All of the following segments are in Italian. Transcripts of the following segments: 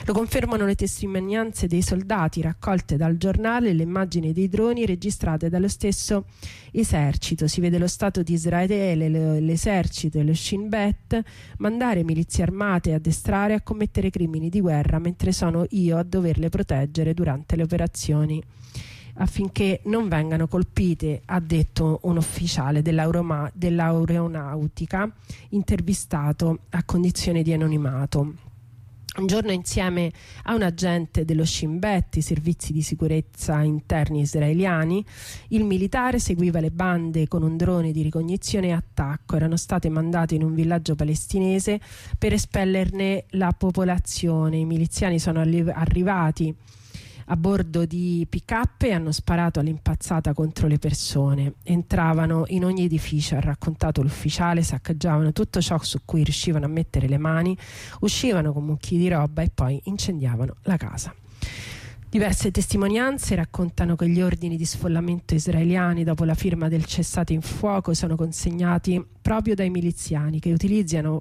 Lo confermano le testimonianze dei soldati raccolte dal giornale e le immagini dei droni registrate dallo stesso esercito. Si vede lo Stato di Israele, l'esercito e lo Shin Bet mandare milizie armate e addestrare a commettere crimini di guerra, mentre sono io a doverle proteggere durante le operazioni affinché non vengano colpite, ha detto un ufficiale dell'aeronautica intervistato a condizione di anonimato. Un giorno, insieme a un agente dello Shin Bet, i servizi di sicurezza interni israeliani, il militare seguiva le bande con un drone di ricognizione e attacco. Erano state mandate in un villaggio palestinese per espellerne la popolazione. I miliziani sono arrivati a bordo di pick-up e hanno sparato all'impazzata contro le persone. Entravano in ogni edificio, ha raccontato l'ufficiale, saccheggiavano tutto ciò su cui riuscivano a mettere le mani, uscivano con mucchi di roba e poi incendiavano la casa. Diverse testimonianze raccontano che gli ordini di sfollamento israeliani dopo la firma del cessate il fuoco sono consegnati proprio dai miliziani, che utilizzano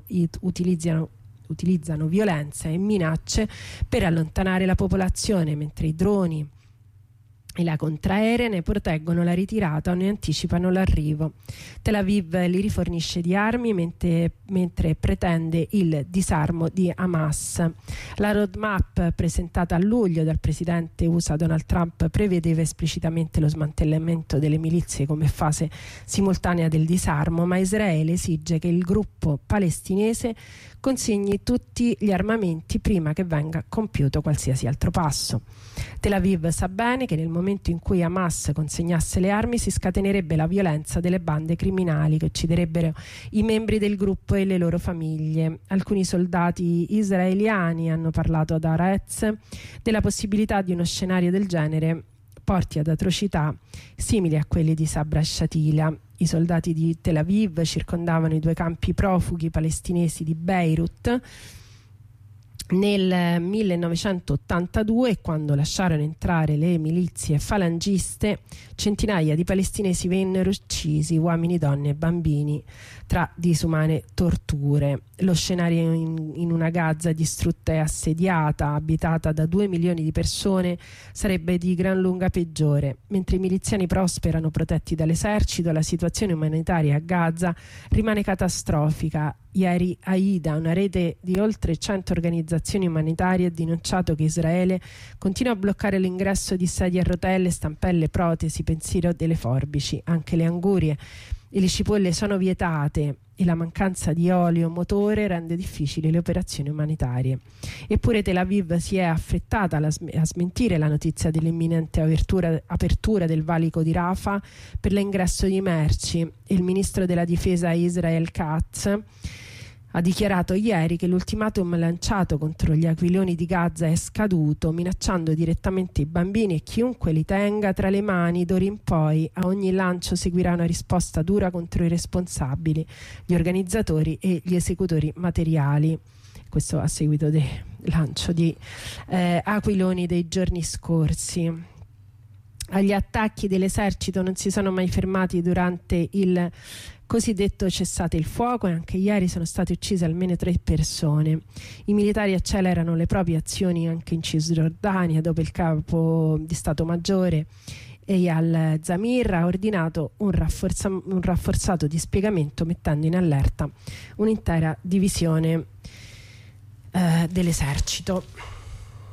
violenza e minacce per allontanare la popolazione, mentre i droni e la contraerea ne proteggono la ritirata o ne anticipano l'arrivo. Tel Aviv li rifornisce di armi mentre pretende il disarmo di Hamas. La roadmap presentata a luglio dal presidente USA Donald Trump prevedeva esplicitamente lo smantellamento delle milizie come fase simultanea del disarmo, ma Israele esige che il gruppo palestinese consegni tutti gli armamenti prima che venga compiuto qualsiasi altro passo. Tel Aviv sa bene che nel momento in cui Hamas consegnasse le armi si scatenerebbe la violenza delle bande criminali che ucciderebbero i membri del gruppo e le loro famiglie. Alcuni soldati israeliani hanno parlato ad Haaretz della possibilità di uno scenario del genere porti ad atrocità simili a quelle di Sabra e Shatila. I soldati di Tel Aviv circondavano i due campi profughi palestinesi di Beirut nel 1982 e quando lasciarono entrare le milizie falangiste centinaia di palestinesi vennero uccisi, uomini, donne e bambini, tra disumane torture. Lo scenario in una Gaza distrutta e assediata, abitata da 2 milioni di persone, sarebbe di gran lunga peggiore. Mentre i miliziani prosperano protetti dall'esercito, la situazione umanitaria a Gaza rimane catastrofica. Ieri Aida, una rete di oltre 100 organizzazioni umanitarie, ha denunciato che Israele continua a bloccare l'ingresso di sedie a rotelle, stampelle, protesi, pensiero delle forbici. Anche le angurie e le cipolle sono vietate e la mancanza di olio motore rende difficili le operazioni umanitarie. Eppure Tel Aviv si è affrettata a smentire la notizia dell'imminente apertura del valico di Rafah per l'ingresso di merci, e il ministro della difesa Israel Katz ha dichiarato ieri che l'ultimatum lanciato contro gli aquiloni di Gaza è scaduto, minacciando direttamente i bambini e chiunque li tenga tra le mani. D'ora in poi a ogni lancio seguirà una risposta dura contro i responsabili, gli organizzatori e gli esecutori materiali. Questo a seguito del lancio di aquiloni dei giorni scorsi. Agli attacchi dell'esercito non si sono mai fermati durante il cosiddetto cessate il fuoco, e anche ieri sono state uccise almeno 3 persone. I militari accelerano le proprie azioni anche in Cisgiordania, dopo il capo di Stato Maggiore Eyal Zamir ha ordinato un rafforzato dispiegamento, mettendo in allerta un'intera divisione dell'esercito.